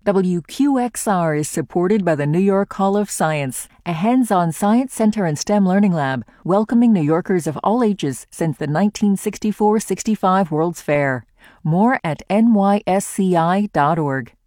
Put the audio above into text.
WQXR is supported by the New York Hall of Science, a hands-on science center and STEM learning lab, welcoming New Yorkers of all ages since the 1964-65 World's Fair. More at nysci.org.